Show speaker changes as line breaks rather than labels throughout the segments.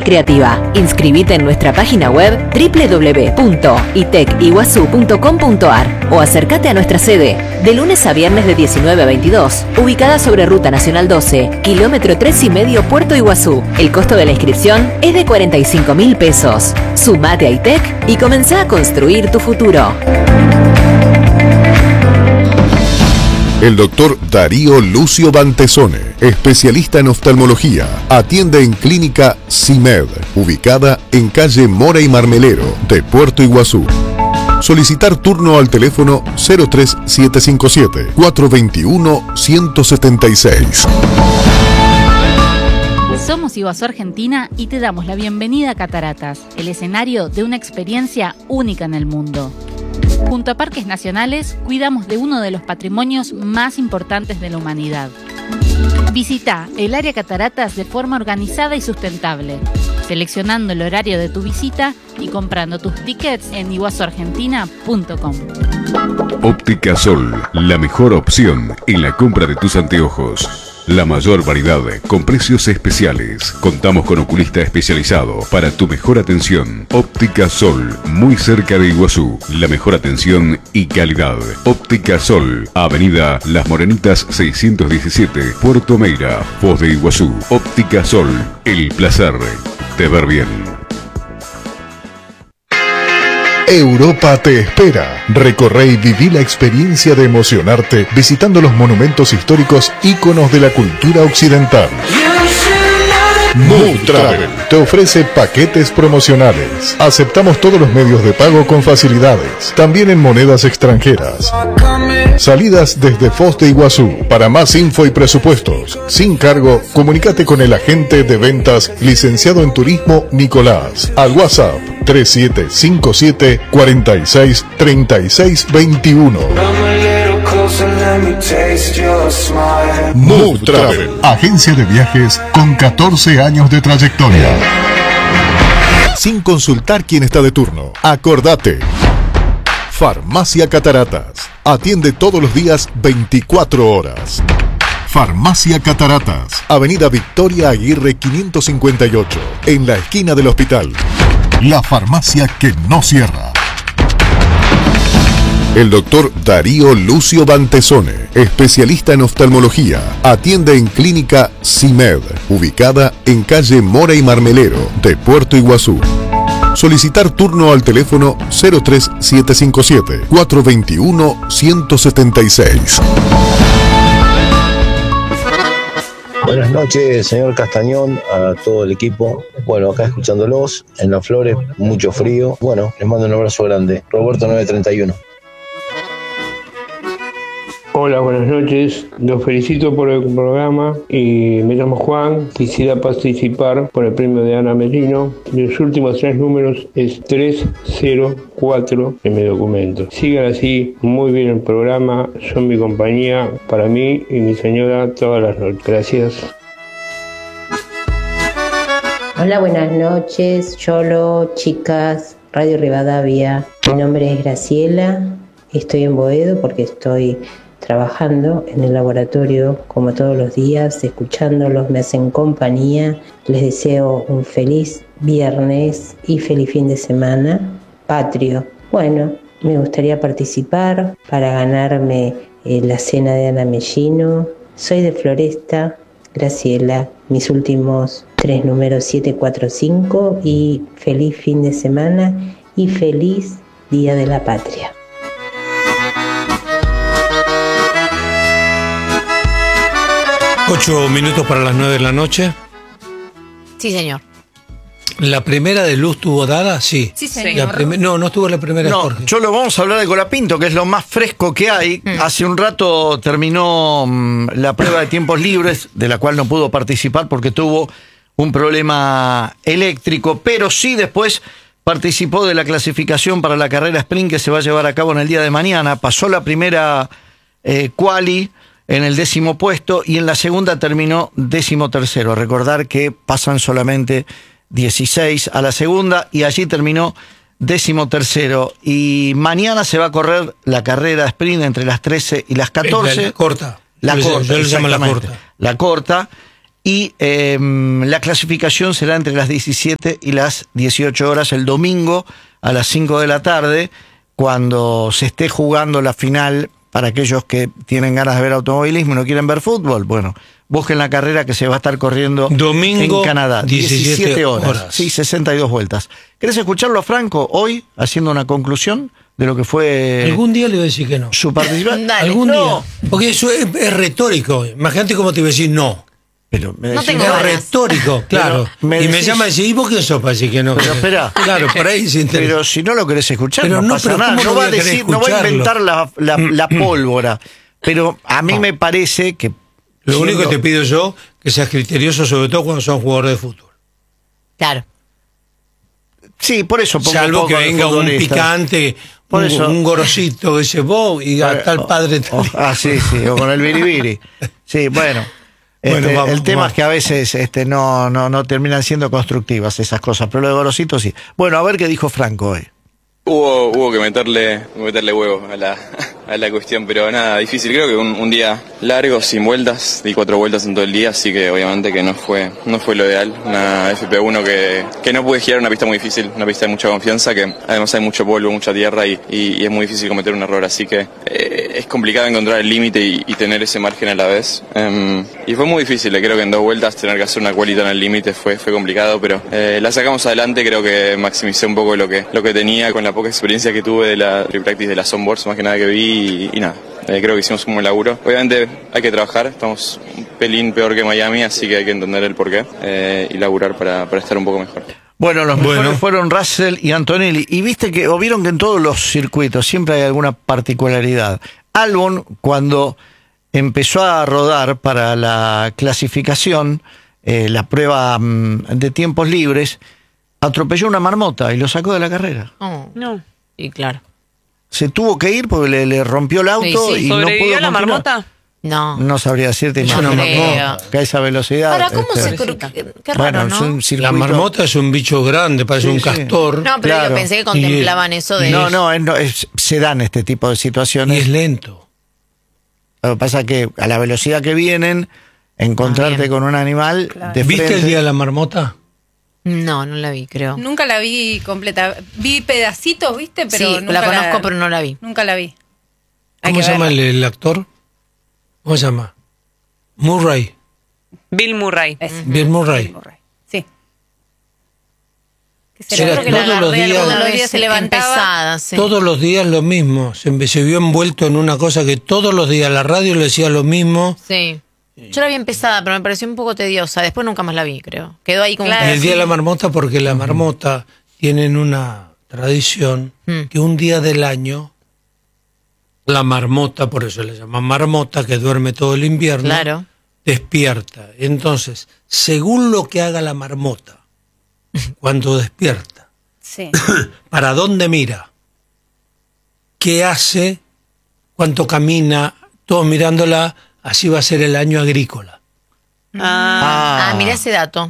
creativa. Inscribite en nuestra página web www.iteciguazú.com.ar o acércate a nuestra sede de lunes a viernes de 19 a 22, ubicada sobre Ruta Nacional 12, kilómetro 3,5 Puerto Iguazú. El costo de la inscripción es de 45.000 pesos. Sumate a ITEC y comenzá a construir tu futuro.
El doctor Darío Lucio Bantesone, especialista en oftalmología, atiende en Clínica CIMED, ubicada en calle Mora y Marmelero de Puerto Iguazú. Solicitar turno al teléfono 03777-421-176.
Somos Iguazú Argentina y te damos la bienvenida a Cataratas, el escenario de una experiencia única en el mundo. Junto a Parques Nacionales, cuidamos de uno de los patrimonios más importantes de la humanidad. Visita el área Cataratas de forma organizada y sustentable, seleccionando el horario de tu visita y comprando tus tickets en iguazuargentina.com.
Óptica Sol, la mejor opción en la compra de tus anteojos. La mayor variedad con precios especiales. Contamos con oculista especializado para tu mejor atención. Óptica Sol, muy cerca de Iguazú. La mejor atención y calidad. Óptica Sol, Avenida Las Morenitas 617, Puerto Meira, Foz de Iguazú. Óptica Sol, el placer de ver bien.
Europa te espera. Recorre y viví la experiencia de emocionarte visitando los monumentos históricos íconos de la cultura occidental. Mood Travel te ofrece paquetes promocionales. Aceptamos todos los medios de pago con facilidades, también en monedas extranjeras. Salidas desde Foz de Iguazú. Para más info y presupuestos, sin cargo, comunícate con el agente de ventas licenciado en turismo Nicolás al WhatsApp 3757 46 36 21. Mood Travel, agencia de viajes con 14 años de trayectoria. Sin consultar quién está de turno, acordate. Farmacia Cataratas, atiende todos los días 24 horas. Farmacia Cataratas, Avenida Victoria Aguirre 558, en la esquina del hospital. La farmacia que no cierra. El doctor Darío Lucio Bantesone, especialista en oftalmología, atiende en Clínica CIMED, ubicada en calle Mora y Marmelero de Puerto Iguazú. Solicitar turno al teléfono 03777-421-176.
Buenas noches, señor Castañón, a todo el equipo. Bueno, acá escuchándolos, en Las Flores, mucho frío. Bueno, les mando un abrazo grande. Roberto 931.
Hola, buenas noches. Los felicito por el programa y me llamo Juan. Quisiera participar por el premio de Ana Mellino. Los últimos 3 números es 304 en mi documento. Sigan así, muy bien el programa. Son mi compañía para mí y mi señora todas las noches. Gracias.
Hola, buenas noches. Yolo, chicas, Radio Rivadavia. Mi nombre es Graciela. Estoy en Boedo porque estoy trabajando en el laboratorio como todos los días, escuchándolos, me hacen compañía. Les deseo un feliz viernes y feliz fin de semana patrio. Bueno, me gustaría participar para ganarme la cena de Ana Mellino. Soy de Floresta, Graciela, mis últimos 3 números 745 y feliz fin de semana y feliz Día de la Patria.
8 minutos para las 9 de la noche.
Sí, señor.
¿La primera de Luz tuvo dada? Sí.
Sí, señor.
No estuvo la primera.
No,
Jorge.
yo lo vamos a hablar de Colapinto, que es lo más fresco que hay. Hace un rato terminó la prueba de tiempos libres, de la cual no pudo participar porque tuvo un problema eléctrico, pero sí después participó de la clasificación para la carrera sprint que se va a llevar a cabo en el día de mañana. Pasó la primera quali en el 10º puesto y en la segunda terminó 13º. Recordar que pasan solamente 16 a la segunda y allí terminó 13º. Y mañana se va a correr la carrera sprint entre las 13 y las 14.
La corta.
La corta,
yo le llamo la
exactamente.
corta.
La corta. Y la clasificación será entre las 17 y las 18 horas el domingo a las 5 de la tarde, cuando se esté jugando la final. Para aquellos que tienen ganas de ver automovilismo y no quieren ver fútbol, bueno, busquen la carrera que se va a estar corriendo
domingo,
en Canadá. 17 horas. Sí, 62 vueltas. ¿Querés escucharlo a Franco hoy haciendo una conclusión de lo que fue
algún día le voy a decir que no.
Su participación?
Algún día. Porque eso es retórico. Imagínate cómo te iba a decir no.
Pero
no tengo
es
ganas.
retórico, claro.
Me
me llama y dice, ¿y vos quién sos para decir que no?
Pero espera.
Claro, por ahí se interesa.
Pero si no lo querés escuchar,
pero
no pasa nada.
¿cómo
No
voy
va a
querer
decir, no va a
escucharlo?
inventar la pólvora. Pero a mí me parece que...
Lo único que te pido yo, que seas criterioso, sobre todo cuando son jugadores de fútbol.
Claro.
Sí, por eso pongo
salvo
poco
que
de
venga un
futbolista.
picante,
Por eso.
un gorosito, que dice vos, y a tal padre...
Sí, o con el biribiri. Sí, bueno.
Bueno, vamos,
el tema
vamos.
es que a veces no terminan siendo constructivas esas cosas, pero lo de Gorosito sí. Bueno, a ver qué dijo Franco hoy.
Hubo que meterle huevo a la cuestión, pero nada, difícil. Creo que un día largo, sin vueltas, di 4 vueltas en todo el día, así que obviamente que no fue lo ideal. Una FP1 que no pude girar, una pista muy difícil, una pista de mucha confianza, que además hay mucho polvo, mucha tierra y es muy difícil cometer un error, así que es complicado encontrar el límite y tener ese margen a la vez. Y fue muy difícil, creo que en 2 vueltas tener que hacer una quality en el límite fue complicado, pero la sacamos adelante. Creo que maximicé un poco lo que tenía con la poca experiencia que tuve de la pre-practice de las onboards, más que nada que vi, y nada. Creo que hicimos un buen laburo. Obviamente hay que trabajar, estamos un pelín peor que Miami, así que hay que entender el porqué y laburar para estar un poco mejor.
Bueno, los mejores fueron Russell y Antonelli. Y vieron que en todos los circuitos siempre hay alguna particularidad. Albon, cuando empezó a rodar para la clasificación, la prueba de tiempos libres, atropelló una marmota y lo sacó de la carrera.
Oh. No. Y claro.
Se tuvo que ir porque le rompió el auto y no pudo
¿Sobrevivió la
continuar.
marmota?
No.
No sabría decirte.
Es una marmota.
Que a esa velocidad.
Ahora, ¿cómo se qué raro,
bueno,
¿no?
es un circuito.
La marmota es un bicho grande, parece un castor.
No, pero
Claro.
yo pensé que contemplaban eso de...
Se dan este tipo de situaciones.
Y es lento.
Lo que pasa es que a la velocidad que vienen, encontrarte con un animal de
¿Viste
frente.
el día de la marmota?
No la vi, creo.
Nunca la vi completa. Vi pedacitos, ¿viste? Pero
Sí,
nunca
la conozco, pero no la vi.
Nunca la vi. Hay
¿Cómo
que
se llama
verla.
el actor? ¿Cómo se llama? Murray.
Bill Murray.
Bill Murray.
Sí.
Era todos los días,
todos los días se levantaba.
Pesada, sí.
todos los días lo mismo. Se vio envuelto en una cosa que todos los días la radio le decía lo mismo.
Sí. Yo la vi empezada, pero me pareció un poco tediosa. Después nunca más la vi, creo. Quedó ahí como...
Y el día de la marmota, porque la marmota tienen una tradición que un día del año, la marmota, por eso le llaman marmota, que duerme todo el invierno,
Claro.
despierta. Entonces, según lo que haga la marmota, cuando despierta,
Sí.
para dónde mira, qué hace, cuánto camina, todos mirándola, así va a ser el año agrícola.
Mirá ese dato.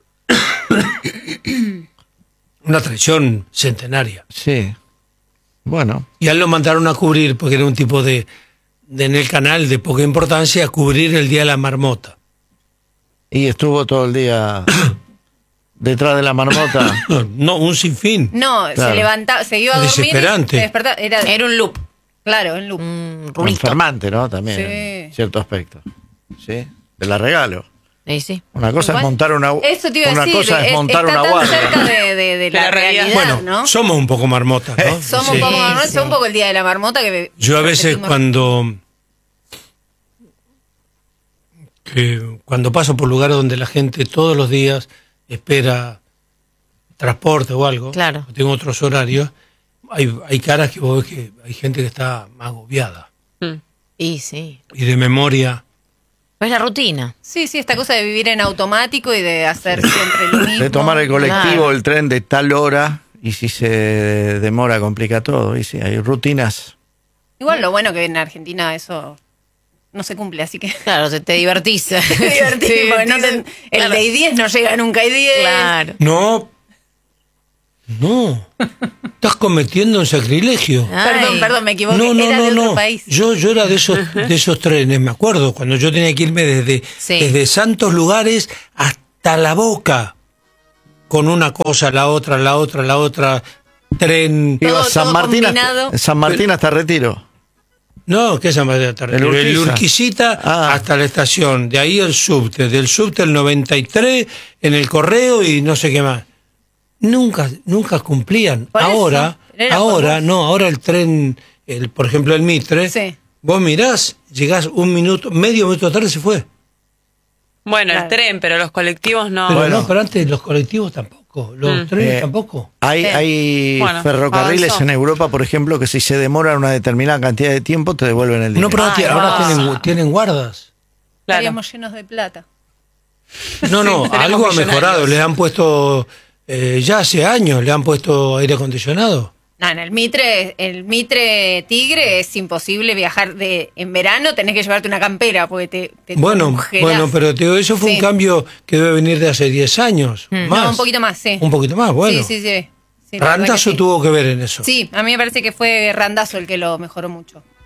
Una tradición centenaria.
Sí. Bueno.
Y a él lo mandaron a cubrir, porque era un tipo de en el canal de poca importancia, a cubrir el Día de la Marmota.
Y estuvo todo el día detrás de la marmota.
No, un sinfín.
No,
Claro.
se levantaba, se iba a dormir.
Desesperante.
Se despertaba, era
un loop.
Claro, un loop.
Enfermante, ¿no? También,
Sí.
en cierto aspecto. ¿Sí? Te la regalo.
Sí.
Una cosa
Igual,
es montar una
Eso te iba a
una
decir.
cosa es montar
está
una
tan
guardia.
cerca de la realidad,
Bueno,
¿no?
somos un poco marmotas, ¿no?
Somos
Sí.
un poco, ¿no? Es un poco el día de la marmota que
Yo a veces
repetimos.
cuando paso por lugares donde la gente todos los días espera transporte o algo,
Claro.
tengo otros horarios, hay caras que vos ves que hay gente que está agobiada
Y sí.
y de memoria.
Es la rutina.
Sí, esta cosa de vivir en automático y de hacer siempre lo mismo.
De tomar el colectivo,
Claro.
el tren de tal hora, y si se demora complica todo. Y sí, hay rutinas.
Igual lo bueno que en Argentina eso no se cumple, así que...
Claro, te divertís.
Te divertís, porque no te- el
Claro.
de 10 no llega nunca a 10.
Claro.
No, No, estás cometiendo un sacrilegio.
Perdón, me equivoqué.
No,
Era de otro
no.
país.
Yo era de esos trenes, me acuerdo, cuando yo tenía que irme desde santos lugares hasta La Boca, con una cosa, la otra, tren.
Iba San Martín hasta Retiro.
No, ¿qué San Martín hasta Retiro? El Urquicita hasta la estación, de ahí el subte, del subte el 93, en el correo y no sé qué más. Nunca cumplían. Ahora el tren, por ejemplo el Mitre, vos mirás, llegás medio minuto tarde se fue.
Bueno, el tren, pero los colectivos no.
Pero antes los colectivos tampoco, los trenes tampoco.
Hay ferrocarriles en Europa, por ejemplo, que si se demoran una determinada cantidad de tiempo te devuelven el dinero.
No, pero ahora tienen guardas.
Estaríamos llenos de plata.
No, algo ha mejorado, les han puesto... ya hace años le han puesto aire acondicionado.
No, en el Mitre Tigre es imposible viajar en verano, tenés que llevarte una campera porque te congelás.
Pero te digo, eso fue un cambio que debe venir de hace 10 años. Más.
No, un poquito más, sí.
Un poquito más, bueno.
Sí.
Randazzo tuvo que ver en eso.
Sí, a mí me parece que fue Randazzo el que lo mejoró mucho.